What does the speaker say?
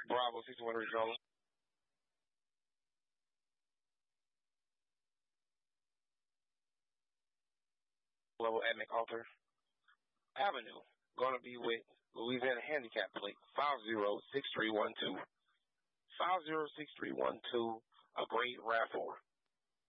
Bravo 61 Arizona. Level at MacArthur Avenue. Going to be with Louisiana Handicap Plate 506312. 506312. A great raffle.